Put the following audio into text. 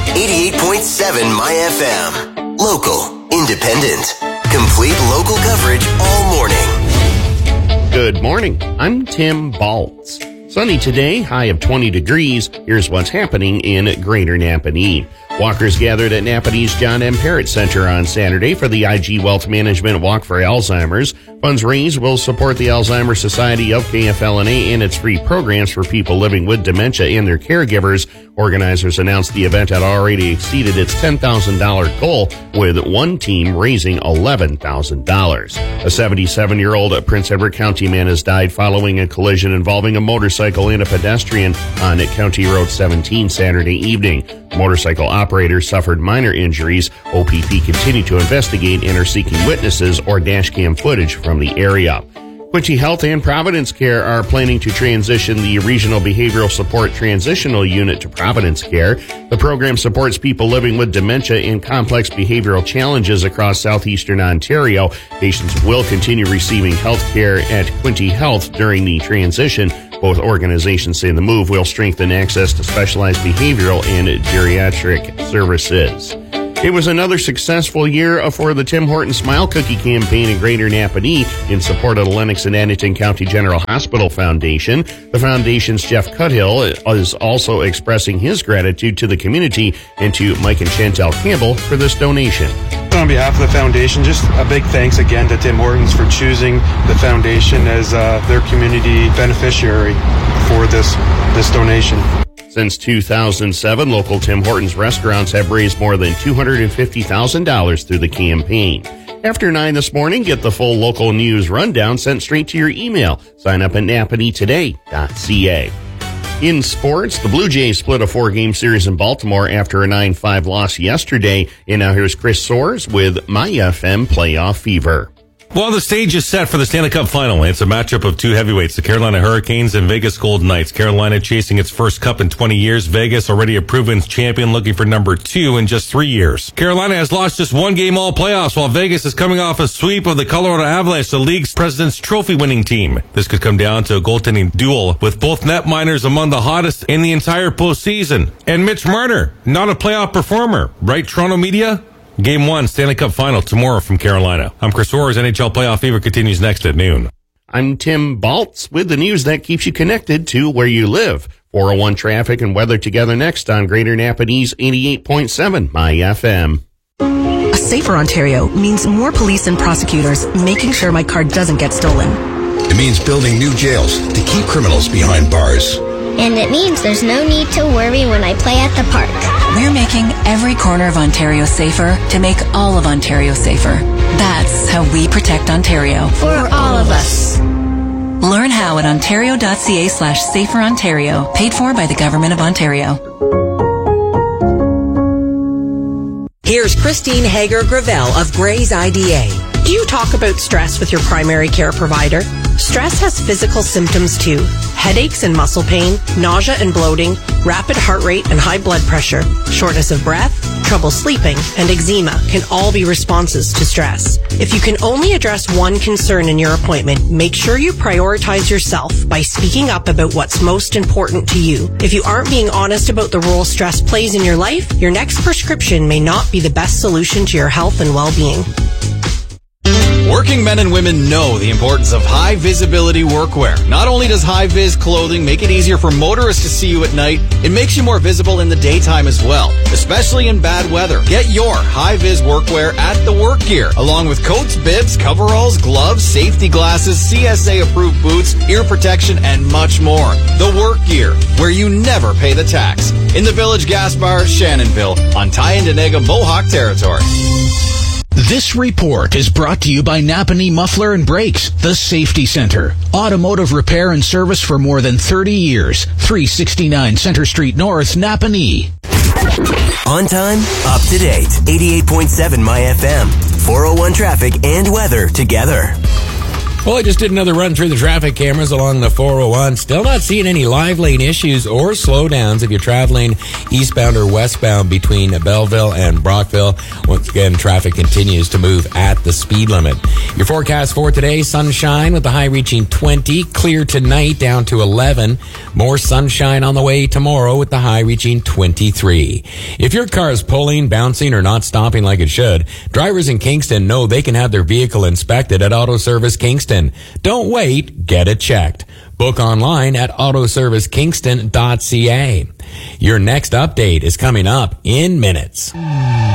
88.7 My FM. Local, independent, complete local coverage all morning. Good morning. I'm Tim Baltz. Sunny today, high of 20 degrees. Here's what's happening in Greater Napanee. Walkers gathered at Napanee's John M. Parrott Center on Saturday for the IG Wealth Management Walk for Alzheimer's. Funds raised will support the Alzheimer's Society of KFLNA and its free programs for people living with dementia and their caregivers. Organizers announced the event had already exceeded its $10,000 goal, with one team raising $11,000. A 77-year-old Prince Edward County man has died following a collision involving a motorcycle and a pedestrian on County Road 17 Saturday evening. The motorcycle operator suffered minor injuries. OPP continue to investigate and are seeking witnesses or dash cam footage from the area. Quinte Health and Providence Care are planning to transition the Regional Behavioral Support Transitional Unit to Providence Care. The program supports people living with dementia and complex behavioral challenges across southeastern Ontario. Patients will continue receiving health care at Quinte Health during the transition. Both organizations say the move will strengthen access to specialized behavioral and geriatric services. It was another successful year for the Tim Hortons Smile Cookie campaign in Greater Napanee in support of the Lennox and Addington County General Hospital Foundation. The foundation's Jeff Cuthill is also expressing his gratitude to the community and to Mike and Chantel Campbell for this donation. On behalf of the foundation, just a big thanks again to Tim Hortons for choosing the foundation as their community beneficiary for this donation. Since 2007, local Tim Hortons restaurants have raised more than $250,000 through the campaign. After 9 this morning, get the full local news rundown sent straight to your email. Sign up at napaneetoday.ca. In sports, the Blue Jays split a 4-game series in Baltimore after a 9-5 loss yesterday. And now here's Chris Soares with My FM Playoff Fever. Well, the stage is set for the Stanley Cup Final. It's a matchup of two heavyweights, the Carolina Hurricanes and Vegas Golden Knights. Carolina chasing its first cup in 20 years. Vegas already a proven champion looking for number 2 in just 3 years. Carolina has lost just one game all playoffs, while Vegas is coming off a sweep of the Colorado Avalanche, the league's President's Trophy winning team. This could come down to a goaltending duel with both netminders among the hottest in the entire postseason. And Mitch Marner, not a playoff performer, right, Toronto media? Game 1, Stanley Cup Final, tomorrow from Carolina. I'm Chris Soares. NHL Playoff Fever continues next at noon. I'm Tim Baltz with the news that keeps you connected to where you live. 401 traffic and weather together next on Greater Napanee's 88.7 My FM. A safer Ontario means more police and prosecutors making sure my car doesn't get stolen. It means building new jails to keep criminals behind bars. And it means there's no need to worry when I play at the park. We're making every corner of Ontario safer to make all of Ontario safer. That's how we protect Ontario. For all of us. Learn how at ontario.ca/saferontario. Paid for by the Government of Ontario. Here's Christine Hager-Gravel of Gray's IDA. Do you talk about stress with your primary care provider? Stress has physical symptoms too. Headaches and muscle pain, nausea and bloating, rapid heart rate and high blood pressure, shortness of breath, trouble sleeping, and eczema can all be responses to stress. If you can only address one concern in your appointment, make sure you prioritize yourself by speaking up about what's most important to you. If you aren't being honest about the role stress plays in your life, your next prescription may not be the best solution to your health and well-being. Working men and women know the importance of high visibility workwear. Not only does high vis clothing make it easier for motorists to see you at night, it makes you more visible in the daytime as well, especially in bad weather. Get your high vis workwear at the Work Gear, along with coats, bibs, coveralls, gloves, safety glasses, CSA approved boots, ear protection, and much more. The Work Gear, where you never pay the tax. In the Village Gas Bar, Shannonville, on Tyendinaga Mohawk territory. This report is brought to you by Napanee Muffler and Brakes, the Safety Center. Automotive repair and service for more than 30 years. 369 Center Street North, Napanee. On time, up to date. 88.7 My FM. 401 traffic and weather together. Well, I just did another run through the traffic cameras along the 401. Still not seeing any live lane issues or slowdowns if you're traveling eastbound or westbound between Belleville and Brockville. Once again, traffic continues to move at the speed limit. Your forecast for today, sunshine with the high reaching 20. Clear tonight down to 11. More sunshine on the way tomorrow with the high reaching 23. If your car is pulling, bouncing, or not stopping like it should, drivers in Kingston know they can have their vehicle inspected at Auto Service Kingston. Don't wait, get it checked. Book online at autoservicekingston.ca. Your next update is coming up in minutes.